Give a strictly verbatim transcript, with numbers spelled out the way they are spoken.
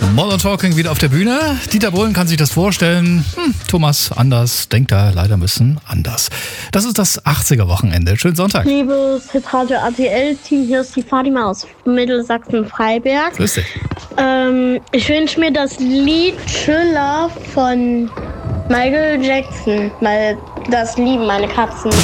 Modern Talking wieder auf der Bühne. Dieter Bohlen kann sich das vorstellen. Hm, Thomas anders denkt da leider ein bisschen anders. Das ist das achtziger-Wochenende. Schönen Sonntag. Liebes Hitradio A T L-Team, hier ist die Fatima aus Mittelsachsen-Freiberg. Grüß dich. Ähm, ich wünsche mir das Lied Thriller von Michael Jackson, weil das lieben meine Katzen.